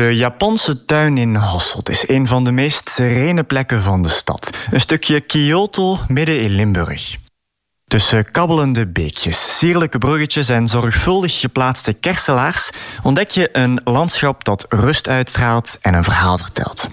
De Japanse tuin in Hasselt is een van de meest serene plekken van de stad. Een stukje Kyoto midden in Limburg. Tussen kabbelende beekjes, sierlijke bruggetjes en zorgvuldig geplaatste kerselaars ontdek je een landschap dat rust uitstraalt en een verhaal vertelt.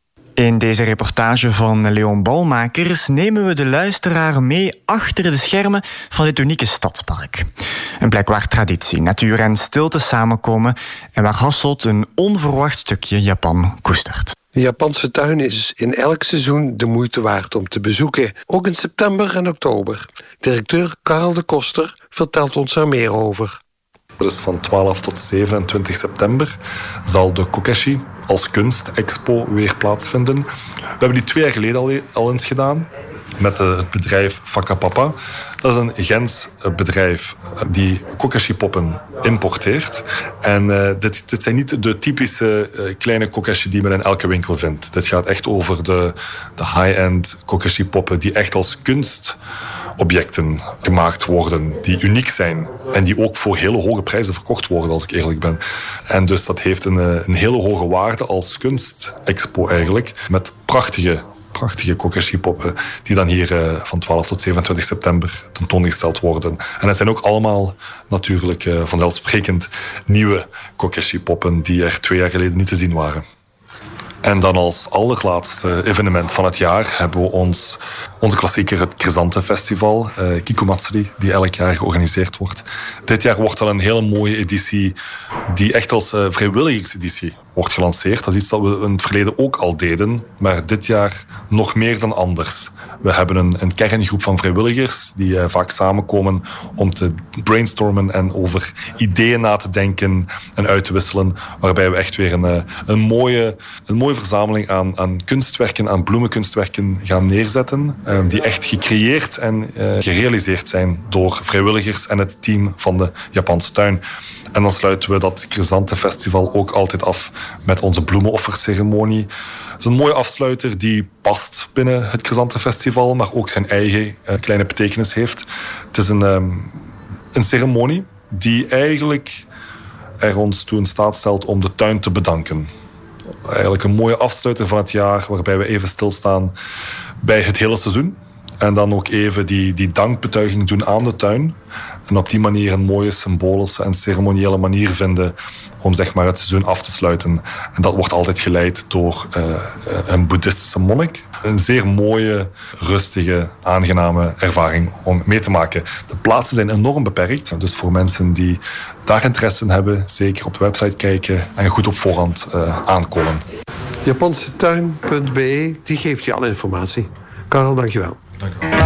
In deze reportage van Leon Balmakers nemen we de luisteraar mee achter de schermen van dit unieke stadspark. Een plek waar traditie, natuur en stilte samenkomen en waar Hasselt een onverwacht stukje Japan koestert. De Japanse tuin is in elk seizoen de moeite waard om te bezoeken, ook in september en oktober. Directeur Karel de Koster vertelt ons er meer over. Dus van 12 tot 27 september zal de Kokeshi als kunstexpo weer plaatsvinden. We hebben die 2 jaar geleden al eens gedaan met het bedrijf Fakapapa. Dat is een Gens bedrijf die Kokeshi-poppen importeert. En dit zijn niet de typische kleine Kokeshi die men in elke winkel vindt. Dit gaat echt over de high-end Kokeshi-poppen die echt als kunstobjecten gemaakt worden, die uniek zijn en die ook voor hele hoge prijzen verkocht worden, als ik eerlijk ben. En dus dat heeft een hele hoge waarde als kunstexpo eigenlijk, met prachtige Kokeshi-poppen die dan hier van 12 tot 27 september tentoongesteld worden. En het zijn ook allemaal natuurlijk vanzelfsprekend nieuwe Kokeshi-poppen die er 2 jaar geleden niet te zien waren. En dan als allerlaatste evenement van het jaar hebben we onze klassieker, het Chrysanthemfestival, Kikumatsuri, die elk jaar georganiseerd wordt. Dit jaar wordt al een hele mooie editie die echt als vrijwilligerseditie wordt gelanceerd. Dat is iets dat we in het verleden ook al deden, maar dit jaar nog meer dan anders. We hebben een kerngroep van vrijwilligers die vaak samenkomen om te brainstormen en over ideeën na te denken en uit te wisselen, waarbij we echt weer een mooie verzameling aan kunstwerken, aan bloemenkunstwerken gaan neerzetten, die echt gecreëerd en gerealiseerd zijn door vrijwilligers en het team van de Japanse tuin. En dan sluiten we dat Chrysanthemfestival ook altijd af met onze bloemenofferceremonie. Het is een mooie afsluiter die past binnen het Chrysanthemfestival, maar ook zijn eigen kleine betekenis heeft. Het is een ceremonie die eigenlijk er ons toe in staat stelt om de tuin te bedanken. Eigenlijk een mooie afsluiter van het jaar, waarbij we even stilstaan bij het hele seizoen. En dan ook even die dankbetuiging doen aan de tuin. En op die manier een mooie symbolische en ceremoniële manier vinden om zeg maar het seizoen af te sluiten. En dat wordt altijd geleid door een boeddhistische monnik. Een zeer mooie, rustige, aangename ervaring om mee te maken. De plaatsen zijn enorm beperkt. Dus voor mensen die daar interesse in hebben, zeker op de website kijken en goed op voorhand aankomen. Japansetuin.be, die geeft je alle informatie. Karel, dankjewel. Dank u wel.